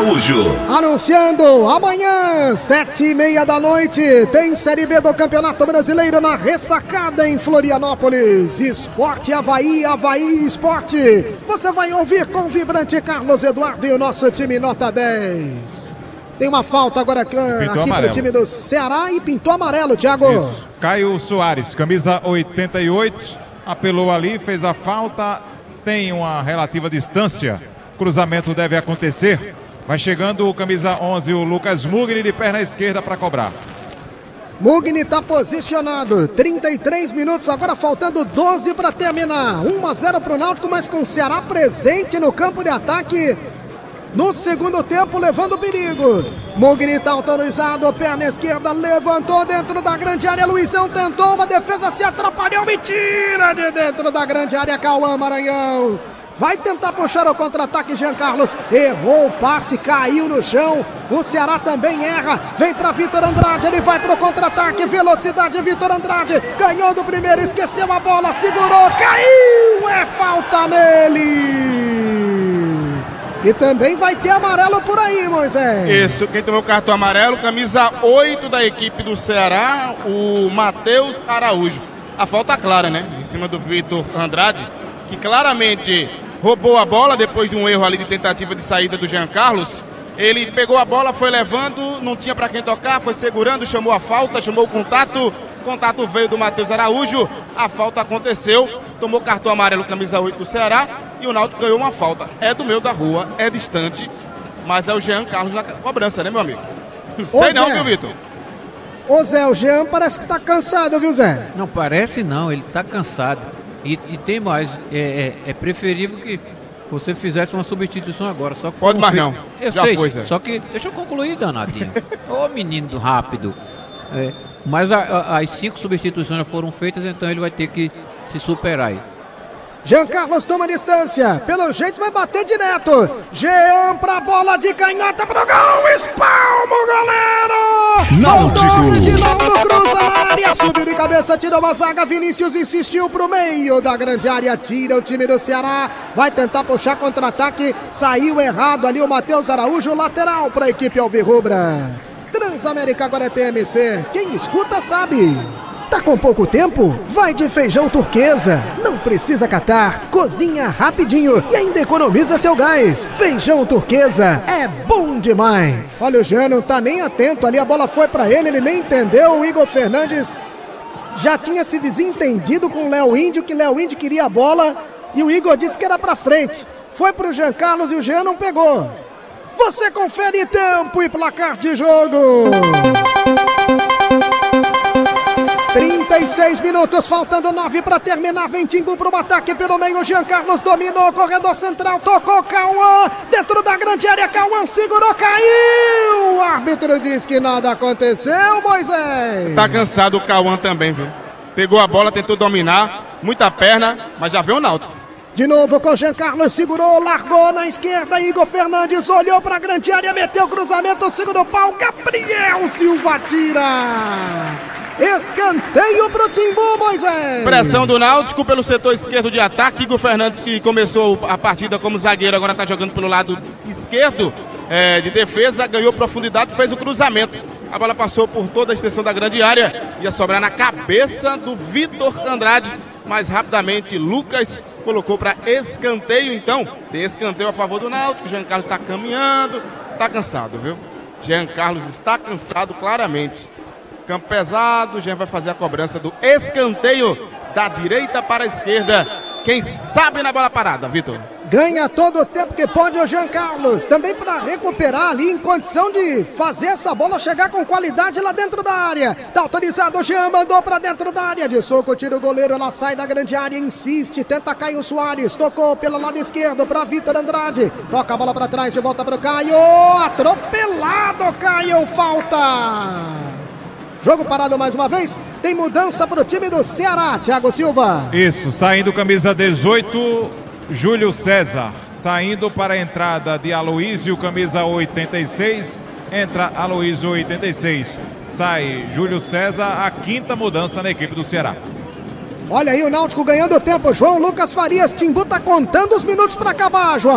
Araújo. Anunciando amanhã, 7h30 da noite, tem Série B do Campeonato Brasileiro na Ressacada em Florianópolis. Esporte Avaí, Avaí Esporte. Você vai ouvir com o vibrante Carlos Eduardo e o nosso time nota 10. Tem uma falta agora aqui pro time do Ceará e pintou amarelo, Thiago. Isso. Caio Soares, camisa 88, apelou ali, fez a falta, tem uma relativa distância. Cruzamento deve acontecer. Vai chegando o camisa 11, o Lucas Mugni, de perna esquerda para cobrar. Mugni está posicionado, 33 minutos, agora faltando 12 para terminar. 1-0 para o Náutico, mas com o Ceará presente no campo de ataque no segundo tempo, levando perigo. Mugni está autorizado, perna esquerda, levantou dentro da grande área. Luizão tentou uma defesa, se atrapalhou e tira de dentro da grande área. Cauã Maranhão vai tentar puxar o contra-ataque. Jean Carlos errou o passe, caiu no chão. O Ceará também erra. Vem para Vitor Andrade, ele vai para o contra-ataque. Velocidade, Vitor Andrade ganhou do primeiro, esqueceu a bola, segurou, caiu. É falta nele. E também vai ter amarelo por aí, Moisés. Isso, quem tomou o cartão amarelo, camisa 8 da equipe do Ceará, o Matheus Araújo. A falta clara, né? Em cima do Vitor Andrade, que claramente roubou a bola depois de um erro ali de tentativa de saída do Jean Carlos. Ele pegou a bola, foi levando, não tinha para quem tocar, foi segurando, chamou a falta, chamou o contato. O contato veio do Matheus Araújo, a falta aconteceu, tomou cartão amarelo, camisa 8 do Ceará, e o Náutico ganhou uma falta. É do meio da rua, é distante, mas é o Jean Carlos na cobrança, né, meu amigo? Não sei não, viu, Vitor? Ô Zé, o Jean parece que tá cansado, viu, Zé? Não parece não, ele tá cansado. E tem mais, é preferível que você fizesse uma substituição agora. Só que pode mais não, eu já sei, foi, Zé. Só que, deixa eu concluir, danadinho. Ô menino rápido. Mas as 5 substituições já foram feitas, então ele vai ter que se superar aí. Jean Carlos toma distância, pelo jeito vai bater direto. Jean pra bola de canhota pro gol, espalma o goleiro! Náutico! De novo, cruza na área, subiu de cabeça, tirou uma zaga, Vinícius insistiu pro meio da grande área, tira o time do Ceará, vai tentar puxar contra-ataque, saiu errado ali o Matheus Araújo, lateral pra equipe alvirrubra. Transamérica agora é TMC, quem escuta sabe. Tá com pouco tempo? Vai de Feijão Turquesa. Não precisa catar, cozinha rapidinho e ainda economiza seu gás. Feijão Turquesa é bom demais. Olha, o Jean não tá nem atento ali, a bola foi pra ele nem entendeu. O Igor Fernandes já tinha se desentendido com o Léo Índio, que Léo Índio queria a bola e o Igor disse que era pra frente. Foi pro Jean Carlos e o Jean não pegou. Você confere tempo e placar de jogo. 36 minutos, faltando 9 para terminar. Vem Timbu pro ataque pelo meio. Jean Carlos dominou, corredor central, tocou Cauã, dentro da grande área. Cauã segurou, caiu. O árbitro diz que nada aconteceu, Moisés. Tá cansado o Cauã também, viu? Pegou a bola, tentou dominar, muita perna, mas já veio o Náutico. De novo com Jean Carlos, segurou, largou na esquerda. Igor Fernandes olhou para a grande área, meteu o cruzamento, segundo pau. Gabriel Silva tira. Escanteio pro Timbu, Moisés. Pressão do Náutico pelo setor esquerdo de ataque. Igor Fernandes, que começou a partida como zagueiro, agora está jogando pelo lado esquerdo de defesa. Ganhou profundidade, fez o cruzamento. A bola passou por toda a extensão da grande área. Ia sobrar na cabeça do Vitor Andrade. Mais rapidamente, Lucas colocou para escanteio. Então, tem escanteio a favor do Náutico. Jean Carlos está caminhando. Está cansado, viu? Jean Carlos está cansado, claramente. Campo pesado, Jean vai fazer a cobrança do escanteio da direita para a esquerda. Quem sabe na bola parada, Vitor? Ganha todo o tempo que pode o Jean Carlos. Também para recuperar ali em condição de fazer essa bola chegar com qualidade lá dentro da área. Tá autorizado, o Jean mandou para dentro da área. De soco, tira o goleiro, ela sai da grande área, insiste, tenta Caio Soares. Tocou pelo lado esquerdo para Vitor Andrade. Toca a bola para trás, de volta para o Caio. Atropelado, Caio, falta. Jogo parado mais uma vez, tem mudança para o time do Ceará, Thiago Silva. Isso, saindo camisa 18, Júlio César. Saindo para a entrada de Aloísio, camisa 86, entra Aloísio 86. Sai Júlio César, a 5ª mudança na equipe do Ceará. Olha aí o Náutico ganhando tempo, João Lucas Farias, Timbu tá contando os minutos para acabar, João.